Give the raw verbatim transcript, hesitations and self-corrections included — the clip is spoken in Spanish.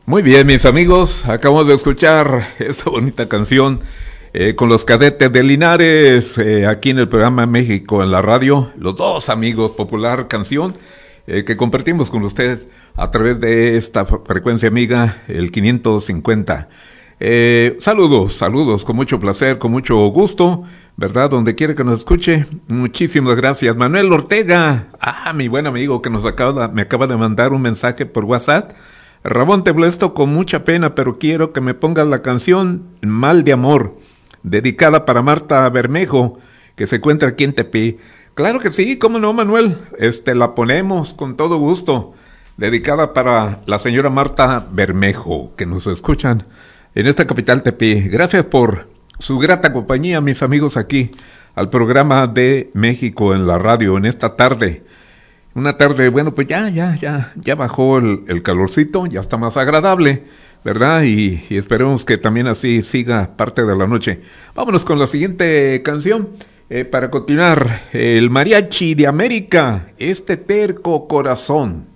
Muy bien, mis amigos, acabamos de escuchar esta bonita canción eh, con los Cadetes de Linares, eh, aquí en el programa México en la Radio, los dos amigos, popular canción eh, que compartimos con usted a través de esta frecuencia amiga, el quinientos cincuenta. Eh, saludos, saludos, con mucho placer, con mucho gusto, ¿verdad? Donde quiera que nos escuche, muchísimas gracias. Manuel Ortega, ah, mi buen amigo que nos acaba, me acaba de mandar un mensaje por WhatsApp. Ramón, te molesto con mucha pena, pero quiero que me pongas la canción Mal de Amor, dedicada para Marta Bermejo, que se encuentra aquí en Tepi. Claro que sí, cómo no, Manuel, este, la ponemos con todo gusto, dedicada para la señora Marta Bermejo, que nos escuchan en esta capital Tepi. Gracias por su grata compañía, mis amigos, aquí, al programa de México en la Radio, en esta tarde. Una tarde, bueno, pues ya, ya, ya, ya bajó el, el calorcito, ya está más agradable, ¿verdad? Y, y esperemos que también así siga parte de la noche. Vámonos con la siguiente canción, eh, para continuar, el Mariachi de América, Este Terco Corazón.